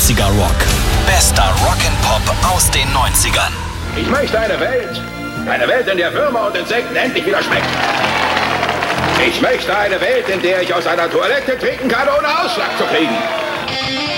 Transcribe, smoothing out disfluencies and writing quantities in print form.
90er Rock. Bester Rock'n'Pop aus den 90ern. Ich möchte eine Welt, in der Würmer und Insekten endlich wieder schmecken. Ich möchte eine Welt, in der ich aus einer Toilette trinken kann, ohne Ausschlag zu kriegen.